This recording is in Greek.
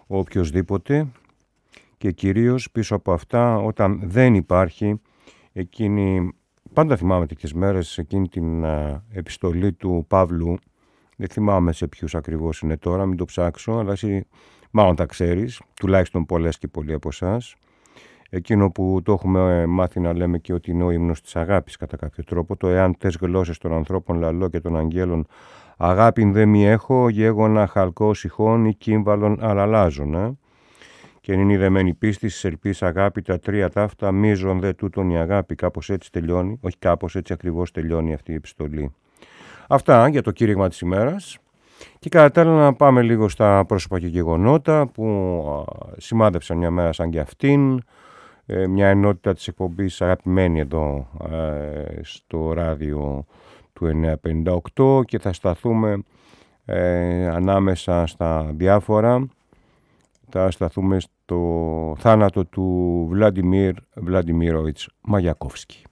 ο οποιοσδήποτε, και κυρίως πίσω από αυτά όταν δεν υπάρχει εκείνη, πάντα θυμάμαι τέτοιες μέρες, εκείνη την επιστολή του Παύλου, δεν θυμάμαι σε ποιους ακριβώς είναι τώρα, μην το ψάξω, αλλά εσύ μάλλον τα ξέρεις, τουλάχιστον πολλές και πολλοί από εσάς. Εκείνο που το έχουμε μάθει να λέμε και ότι είναι ο ύμνος της αγάπης κατά κάποιο τρόπο, το «Εάν τες γλώσσες των ανθρώπων λαλώ και των αγγέλων, αγάπην δε μη έχω, γέγονα χαλκό ηχών ή κύμβαλον αλλαλάζων». Και είναι η δεμένη πίστη, ελπίς, αγάπη, τα τρία ταύτα, μίζων δε τούτον η αγάπη. Κάπως έτσι τελειώνει, όχι κάπως έτσι ακριβώς τελειώνει αυτή η επιστολή. Αυτά για το κήρυγμα της ημέρας. Και κατά τα άλλα να πάμε λίγο στα πρόσωπα και γεγονότα που σημάδεψαν μια μέρα σαν και αυτήν. Μια ενότητα της εκπομπής αγαπημένη εδώ στο ράδιο του 958, και θα σταθούμε ανάμεσα στα διάφορα. Θα σταθούμε στο θάνατο του Βλαντιμίρ Βλαντιμίροβιτς Μαγιακόφσκι.